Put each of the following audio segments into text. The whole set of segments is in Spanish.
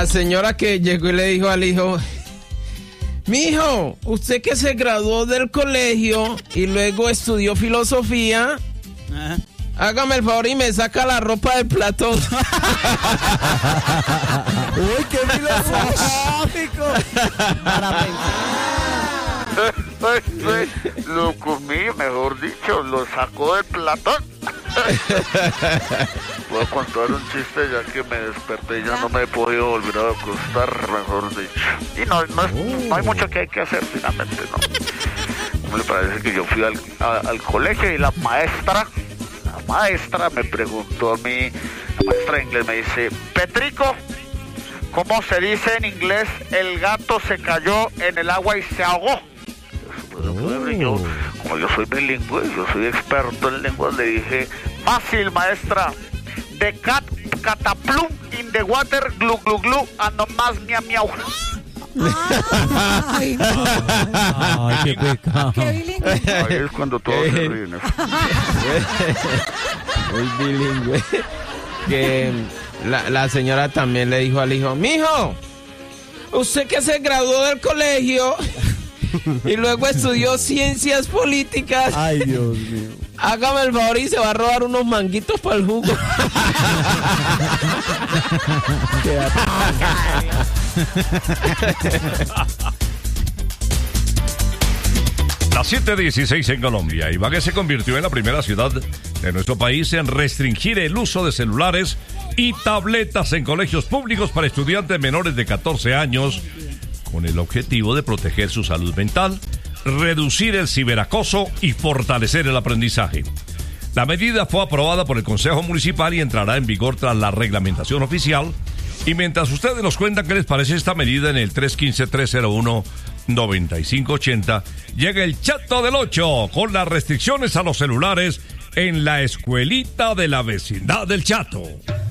la señora que llegó y le dijo al hijo: mijo, usted que se graduó del colegio y luego estudió filosofía, hágame el favor y me saca la ropa de Platón. Uy, qué filosófico. Para pensar. Lo comí, mejor dicho, lo sacó del Platón. Voy a contar un chiste ya que me desperté y ya no me he podido volver a acostar, mejor dicho. Y no hay mucho que hay que hacer finalmente, ¿no? Me parece que yo fui al colegio y la maestra me preguntó a mí, la maestra de inglés me dice: Petrico, ¿cómo se dice en inglés el gato se cayó en el agua y se ahogó? Yo, como yo soy bilingüe, yo soy experto en lenguas, le dije: fácil, maestra. The cat cataplum in the water, glu glu glu, and no más miau miau. Ay, qué pecado. Qué bilingüe. Ahí es cuando todos se ríen. Muy bilingüe. Que la señora también le dijo al hijo: mijo, usted que se graduó del colegio y luego estudió ciencias políticas, Ay, Dios mío. hágame el favor y se va a robar unos manguitos para el jugo. Las 7:16 en Colombia. Ibagué se convirtió en la primera ciudad de nuestro país en restringir el uso de celulares y tabletas en colegios públicos para estudiantes menores de 14 años, con el objetivo de proteger su salud mental, reducir el ciberacoso y fortalecer el aprendizaje. La medida fue aprobada por el Consejo Municipal y entrará en vigor tras la reglamentación oficial. Y mientras ustedes nos cuentan qué les parece esta medida en el 315-301-9580, llega el Chato del 8 con las restricciones a los celulares en la escuelita de la vecindad del Chato.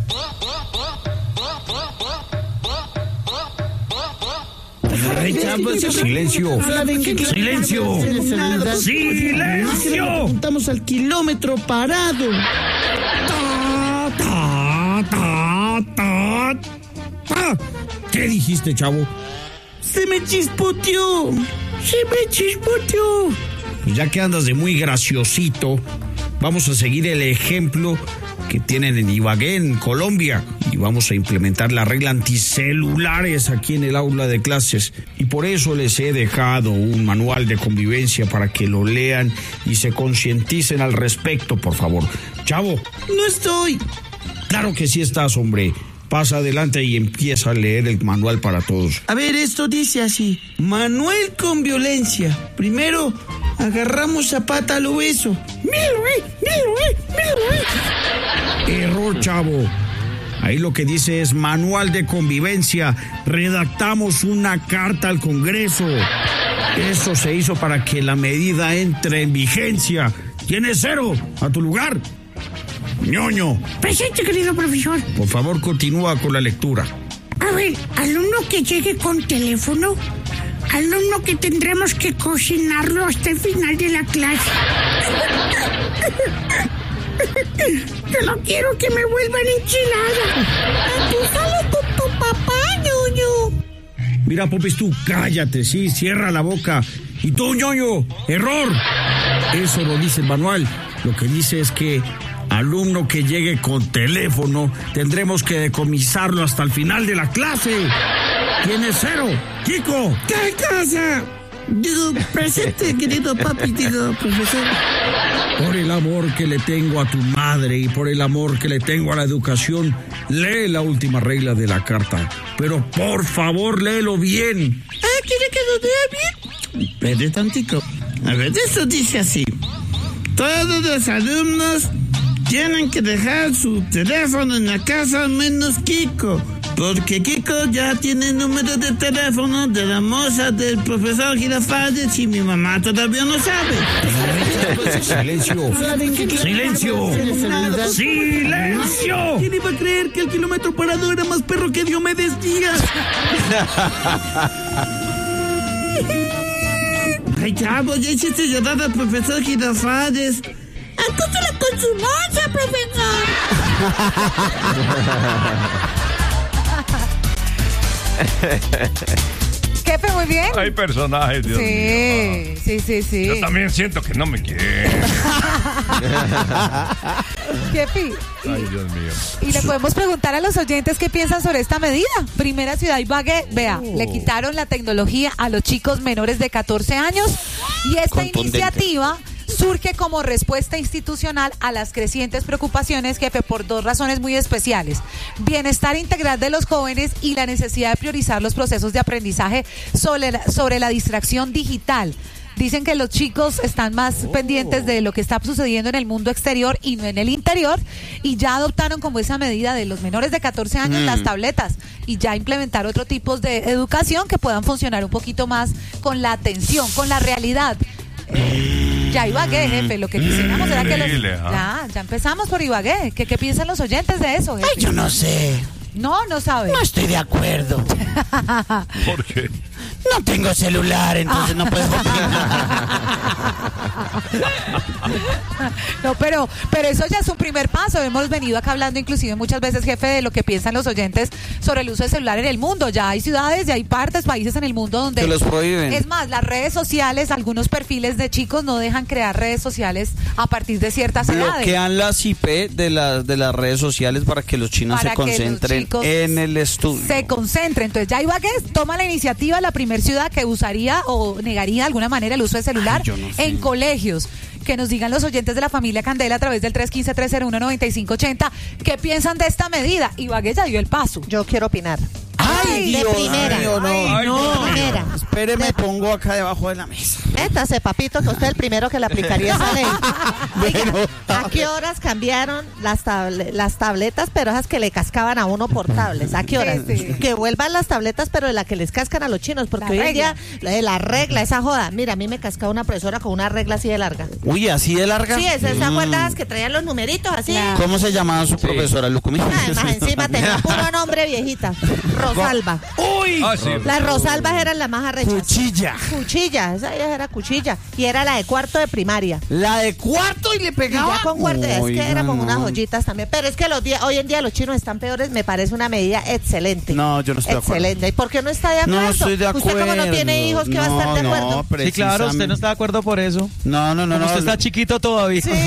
Silencio. Silencio. Silencio. Estamos al kilómetro parado. ¿Qué dijiste, chavo? Se me chispoteó. Pues ya que andas de muy graciosito, vamos a seguir el ejemplo que tienen en Ibagué, en Colombia, y vamos a implementar la regla anticelulares aquí en el aula de clases. Y por eso les he dejado un manual de convivencia para que lo lean y se concienticen al respecto, por favor. Chavo. No estoy. Claro que sí estás, hombre. Pasa adelante y empieza a leer el manual para todos. A ver, esto dice así: Manuel con violencia. Primero, agarramos a pata al obeso. Error, chavo. Ahí lo que dice es manual de convivencia. Redactamos una carta al Congreso. Eso se hizo para que la medida entre en vigencia. ¿Tienes 0? A tu lugar. Ñoño. Presente, querido profesor. Por favor, continúa con la lectura. A ver, alumno que llegue con teléfono, alumno que tendremos que cocinarlo hasta el final de la clase. Yo no quiero que me vuelvan enchilada. Acúsalo con tu papá, Ñoño. Mira, Popis, tú cállate, sí, cierra la boca. Y tú, Ñoño, error. Eso lo dice el manual. Lo que dice es que alumno que llegue con teléfono tendremos que decomisarlo hasta el final de la clase. ¿Tienes 0? ¡Kiko! ¿Qué cosa? Digo, presente, querido papi, digo, profesor. Por el amor que le tengo a tu madre y por el amor que le tengo a la educación, lee la última regla de la carta. Pero por favor, léelo bien. ¿Quiere que lo lea bien? Espere tantito. A ver, eso dice así: todos los alumnos tienen que dejar su teléfono en la casa menos Kiko, porque Kiko ya tiene el número de teléfono de la moza del profesor Girafales y mi mamá todavía no sabe. Silencio. Silencio. Silencio. ¿Quién iba a creer que el kilómetro parado era más perro que Diomedes Díaz? Ay, chavo, ya hiciste llorar al profesor Girafales. Acúsala con su moza, profesor. Jefe, muy bien. Hay personajes, Dios mío. Sí. Yo también siento que no me quieren. Jefe. Ay, Dios mío. Y le podemos preguntar a los oyentes qué piensan sobre esta medida. Primera ciudad Ibagué, vea, le quitaron la tecnología a los chicos menores de 14 años y esta iniciativa surge como respuesta institucional a las crecientes preocupaciones, jefe, por dos razones muy especiales: bienestar integral de los jóvenes y la necesidad de priorizar los procesos de aprendizaje sobre la distracción digital. Dicen que los chicos están más pendientes de lo que está sucediendo en el mundo exterior y no en el interior, y ya adoptaron como esa medida de los menores de 14 años las tabletas, y ya implementar otro tipo de educación que puedan funcionar un poquito más con la atención, con la realidad. Ya Ibagué, jefe, lo que quisiéramos era que ya empezamos por Ibagué. ¿Qué piensan los oyentes de eso, jefe? Ay, yo no sé. No sabe. No estoy de acuerdo. ¿Por qué? No tengo celular, entonces no puedo No, pero eso ya es un primer paso. Hemos venido acá hablando inclusive muchas veces, jefe, de lo que piensan los oyentes sobre el uso del celular en el mundo. Ya hay ciudades, ya hay países en el mundo donde que los prohíben. Es más, las redes sociales, algunos perfiles de chicos no dejan crear redes sociales a partir de ciertas edades. Bloquean las IP de las redes sociales para que los chinos se concentren en el estudio. Se concentren. Entonces ya Ibagué toma la iniciativa, la primera ciudad que usaría o negaría de alguna manera el uso del celular en colegios. Que nos digan los oyentes de la familia Candela a través del 315-301-9580 qué piensan de esta medida. Ibagué ya dio el paso. Yo quiero opinar. ¡Ay, Dios mío, no! Primera. Espéreme, pongo acá debajo de la mesa. Métase, papito, que usted es el primero que le aplicaría esa ley. Oiga, ¿a qué horas cambiaron las tabletas, pero esas que le cascaban a uno portables? ¿A qué horas? Sí. Que vuelvan las tabletas, pero de las que les cascan a los chinos, porque hoy en día la regla, esa joda. Mira, a mí me cascaba una profesora con una regla así de larga. Uy, ¿así de larga? Sí, esas acuerdas que traían los numeritos así. ¿Cómo se llamaba su profesora, Lucumí? Además, encima tenía puro nombre, viejita. Rosalba. ¡Uy! Las Rosalbas eran las más arrechas. Cuchilla, esa era cuchilla. Y era la de cuarto de primaria. ¿La de cuarto y le pegaba? Y ya con cuarto, es que éramos unas joyitas también. Pero es que hoy en día los chinos están peores, me parece una medida excelente. No, yo no estoy de acuerdo. Excelente. ¿Y por qué no está de acuerdo? No estoy de acuerdo. Usted como no tiene hijos, ¿qué va a estar de acuerdo? Sí, claro, usted no está de acuerdo por eso. No. Usted está chiquito todavía. Sí.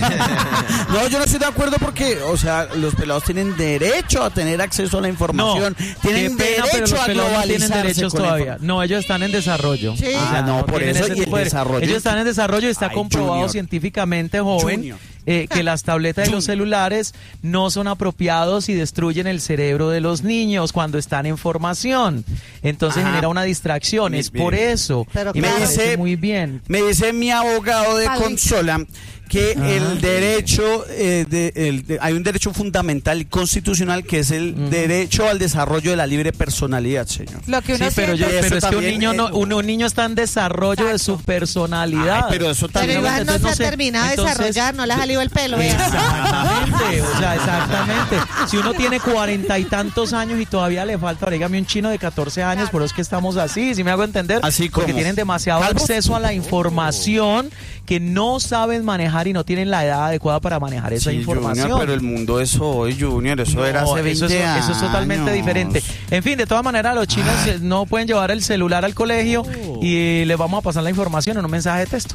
No, yo no estoy de acuerdo porque, o sea, los pelados tienen derecho a tener acceso a la información. Tienen derecho a globalizarse. No tienen derechos todavía. No, ellos están en desarrollo. Sí. O sea, no, por eso y el desarrollo. Ellos están en desarrollo y está comprobado Junior. científicamente, joven, que las tabletas y los celulares no son apropiados y destruyen el cerebro de los niños cuando están en formación. Entonces genera una distracción. Es por eso. Pero y claro, me dice muy bien. Me dice mi abogado de consola que el derecho, hay un derecho fundamental y constitucional que es el derecho al desarrollo de la libre personalidad, señor. Lo que uno pero es que también, un niño está en desarrollo de su personalidad. Ay, pero eso Pero también. igual no se ha terminado de desarrollar, no le ha salido el pelo. Exactamente, o sea, exactamente. Si uno tiene 40 y tantos años y todavía le falta, orígame, un chino de 14 años, por eso es que estamos así, ¿sí me hago entender? Así como. Porque tienen demasiado acceso a la información que no saben manejar y no tienen la edad adecuada para manejar esa información. Junior, pero el mundo es hoy, Junior, eso era hace 20 años. Eso es totalmente diferente. En fin, de todas maneras, los chinos no pueden llevar el celular al colegio y les vamos a pasar la información en un mensaje de texto.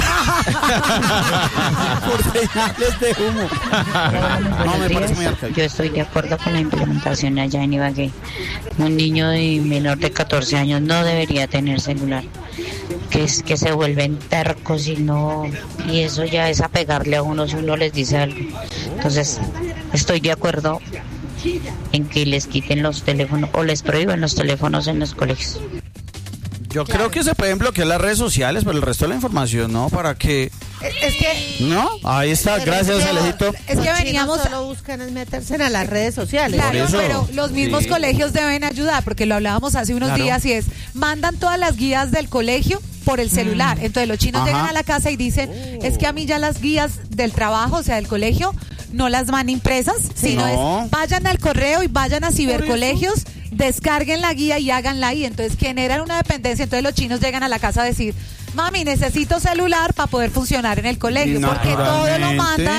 Por señales de humo. No, me parece muy arcaico. Yo estoy de acuerdo con la implementación allá en Ibagué. Un niño de menor de 14 años no debería tener celular, que es que se vuelven tercos y eso ya es apegarle a uno si uno les dice algo. Entonces estoy de acuerdo en que les quiten los teléfonos o les prohíban los teléfonos en los colegios. Yo creo que se pueden bloquear las redes sociales, pero el resto de la información no, ¿para qué? Es que... ¿No? Ahí está, gracias, Alejito. Es que veníamos... Solo buscan es meterse en las redes sociales. Claro, pero los mismos colegios deben ayudar, porque lo hablábamos hace unos días y mandan todas las guías del colegio por el celular. Entonces los chinos llegan a la casa y dicen, es que a mí ya las guías del trabajo, o sea, del colegio, no las van impresas, sino es vayan al correo y vayan a cibercolegios, descarguen la guía y háganla ahí. Entonces generan una dependencia. Entonces los chinos llegan a la casa a decir, mami, necesito celular para poder funcionar en el colegio, porque todo lo mandan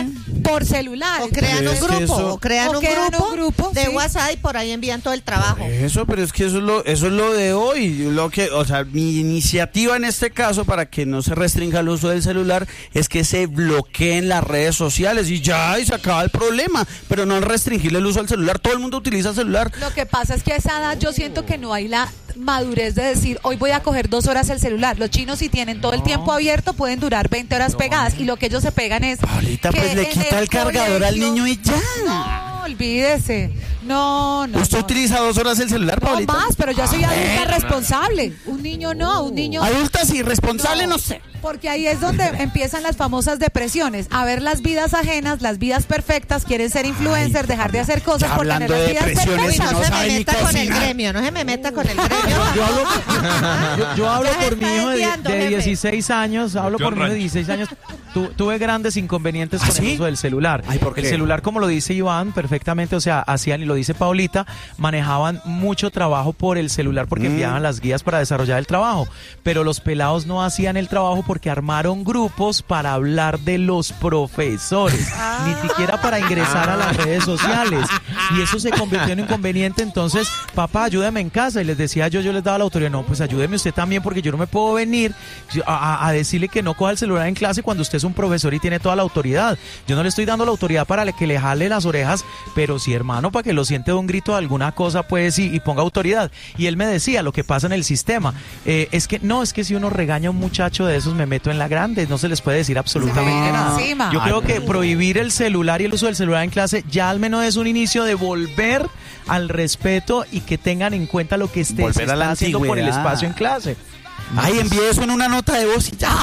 por celular. O crean un grupo de sí. WhatsApp y por ahí envían todo el trabajo. Eso, pero es que eso es lo de hoy. O sea, mi iniciativa en este caso para que no se restrinja el uso del celular es que se bloqueen las redes sociales y se acaba el problema. Pero no restringirle el uso del celular. Todo el mundo utiliza el celular. Lo que pasa es que a esa edad yo siento que no hay la madurez de decir, hoy voy a coger 2 horas el celular. Los chinos, si tienen todo el tiempo abierto, pueden durar 20 horas pegadas, y lo que ellos se pegan es Paulita, que pues le quita el cargador al niño y ya. No, olvídese. No. ¿Usted utiliza 2 horas el celular, Paulita? No más, pero ya soy adulta responsable. Un niño no, Adulta sí, responsable no sé. Porque ahí es donde empiezan las famosas depresiones. A ver las vidas ajenas, las vidas perfectas, quieren ser influencers, dejar de hacer cosas por tener las vidas perfectas. No se me meta con el gremio, no se me meta con el gremio. Yo hablo por mi hijo de 16 años, tuve grandes inconvenientes con el uso del celular. ¿Por qué? El celular, como lo dice Iván perfectamente, o sea, hacían, y lo dice Paulita, manejaban mucho trabajo por el celular porque enviaban las guías para desarrollar el trabajo, pero los pelados no hacían el trabajo porque armaron grupos para hablar de los profesores, ni siquiera para ingresar a las redes sociales, y eso se convirtió en inconveniente. Entonces, papá, ayúdame en casa, y les decía yo les daba la autoridad, no, pues ayúdeme usted también, porque yo no me puedo venir a decirle que no coja el celular en clase cuando usted es un profesor y tiene toda la autoridad. Yo no le estoy dando la autoridad para que le jale las orejas, pero sí, hermano, para que lo siente de un grito de alguna cosa, pues, y ponga autoridad. Y él me decía, lo que pasa en el sistema, es que si uno regaña a un muchacho de esos, me meto en la grande, no se les puede decir absolutamente nada. Encima. Yo creo que prohibir el celular y el uso del celular en clase ya al menos es un inicio de volver al respeto y que tengan en cuenta lo que se está haciendo por el espacio en clase. Ay, envíe eso en una nota de voz y ya.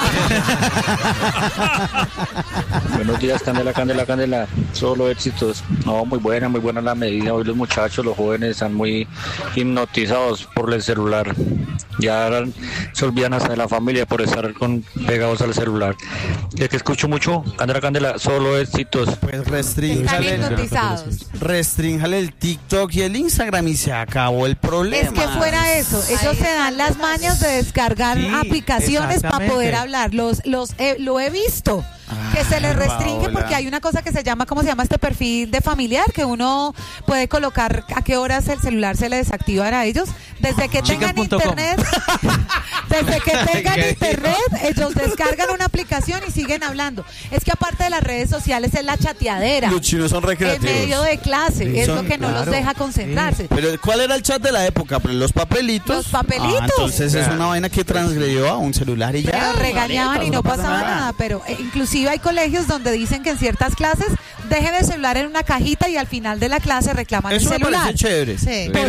Buenos días, Candela. Solo éxitos. No, muy buena la medida. Hoy los muchachos, los jóvenes están muy hipnotizados por el celular. Ya se olvidan hasta de la familia por estar pegados al celular. Es que escucho mucho, Candela, solo éxitos. Pues restrínjale el TikTok y el Instagram y se acabó el problema. Es que fuera eso, ellos se dan las mañas de descargar aplicaciones para poder hablar. Lo he visto. Que se les restringe porque hay una cosa que se llama, ¿cómo se llama este perfil de familiar? Que uno puede colocar a qué horas el celular se le desactiva a ellos. Desde que tengan internet, ellos descargan una aplicación y siguen hablando. Es que aparte de las redes sociales es la chateadera. Los chinos son recreativos. En medio de clase, es lo que no los deja concentrarse. Sí. Pero ¿cuál era el chat de la época? Los papelitos. Los papelitos. Entonces es una vaina que transgredió a un celular y ya. Pero regañaban y no pasaba nada. Pero inclusive hay colegios donde dicen que en ciertas clases dejen el celular en una cajita y al final de la clase reclaman el celular. Eso me parece chévere. Sí. Pero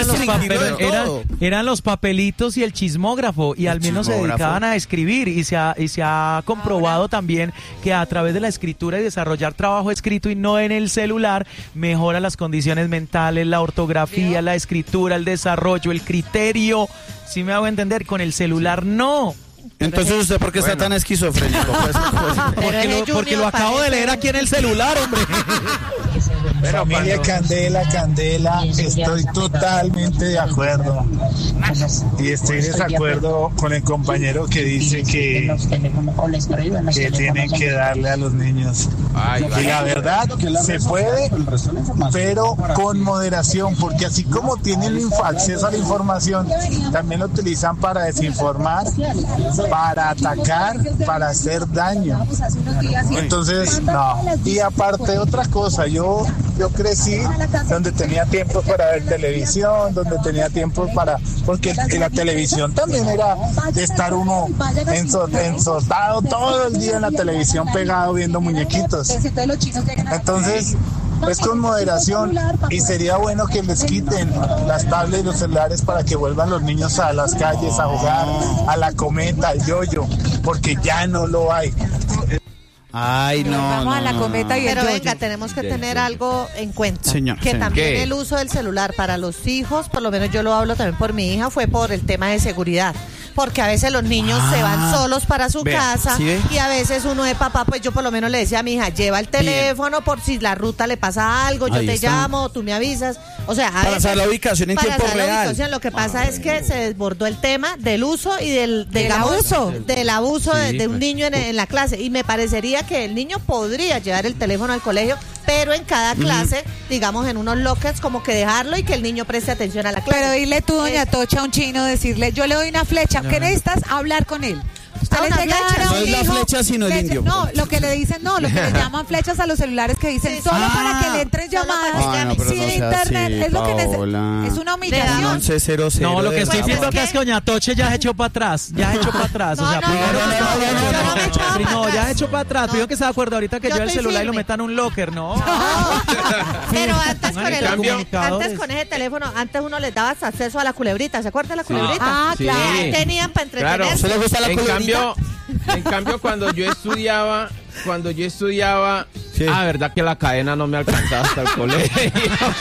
eran los papelitos y el chismógrafo, y al menos se dedicaban a escribir, y se ha comprobado también que a través de la escritura y desarrollar trabajo escrito y no en el celular mejora las condiciones mentales, la ortografía, la escritura, el desarrollo, el criterio. ¿Sí me hago entender? Con el celular no. Entonces, ¿usted por qué está tan esquizofrénico? Porque lo acabo de leer aquí en el celular, hombre. Familia Candela, estoy totalmente de acuerdo. Y estoy de desacuerdo con el compañero que dice que tienen que darle a los niños. Y la verdad, se puede, pero con moderación, porque así como tienen acceso a la información, también lo utilizan para desinformar, para atacar, para hacer daño. Entonces, no. Y aparte, otra cosa, yo crecí donde tenía tiempo para ver televisión, donde tenía tiempo porque la televisión también era de estar uno ensotado todo el día en la televisión pegado viendo muñequitos. Entonces, pues con moderación, y sería bueno que les quiten las tablets y los celulares para que vuelvan los niños a las calles a jugar a la cometa, al yoyo, porque ya no lo hay. Ay, no. Vamos a la cometa y pero el venga, yoyo. tenemos que tener algo en cuenta. Señor. También ¿Qué? el uso del celular para los hijos, por lo menos yo lo hablo también por mi hija, fue por el tema de seguridad. porque a veces los niños se van solos para su casa, ¿sí? y a veces uno de papá, pues yo por lo menos le decía a mi hija, lleva el teléfono por si la ruta le pasa algo, yo te llamo, tú me avisas. O sea, para saber la ubicación en tiempo real. Lo que pasa es que se desbordó el tema del uso y del abuso de un niño en la clase, y me parecería que el niño podría llevar el teléfono al colegio, pero en cada clase, digamos en unos lockers, como que dejarlo y que el niño preste atención a la clase. Pero dile tú, doña Tocha, a un chino, decirle, yo le doy una flecha, ¿qué necesitas? Hablar con él. Usted le llega a no un es la hijo, flecha, sino el indio. No, lo que le dicen, lo que le llaman flechas a los celulares, que dicen solo para que le entren llamadas sin internet. Es lo que es una humillación. 1100. No, lo que estoy diciendo acá es que doña Toche ya se echó para atrás. Ya se echó para atrás. O sea, primero ya se echó para atrás. Primero que está de acuerdo ahorita que lleve el celular y lo meta en un locker, ¿no? Pero antes con ese teléfono, antes uno les daba acceso a la culebrita. ¿Se acuerda de la culebrita? Ah, claro. Tenían para entretenerse. Claro. ¿Se le gusta la culebrita? En cambio, cuando yo estudiaba, verdad que la cadena no me alcanzaba hasta el colegio.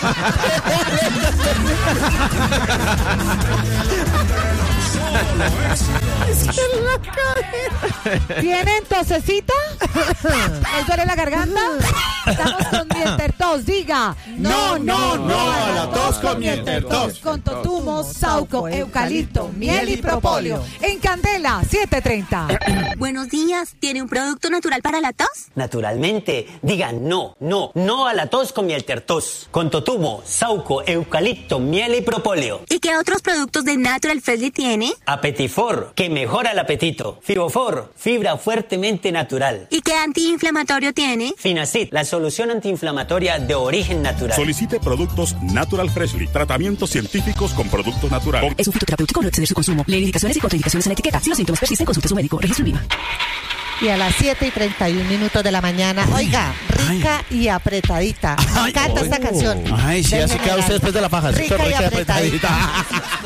¿Tienen tosecita? ¿Les duele la garganta? Estamos con Miertertos. Diga no a la tos con Miertertos. Con totumo, sauco, eucalipto, miel y propóleo. En Candela 7:30. Buenos días. ¿Tiene un producto natural para la tos? Naturalmente. Diga no a la tos con Miertertos. Con totumo, sauco, eucalipto, miel y propóleo. ¿Y qué otros productos de Natural Freshly tiene? Apetifor, que mejora el apetito. Fibofor, fibra fuertemente natural. ¿Y qué antiinflamatorio tiene? Finacid, la solución antiinflamatoria de origen natural. Solicite productos Natural Freshly, tratamientos científicos con productos naturales. Es un fitoterapéutico, no exceder su consumo. Lee indicaciones y contraindicaciones en la etiqueta. Si los síntomas persisten, consulte a su médico. Registro INVIMA. Y a las 7:31 de la mañana, oiga, rica y apretadita. Me encanta esta canción. Ay, sí, así queda usted después de la faja. Rica y apretadita.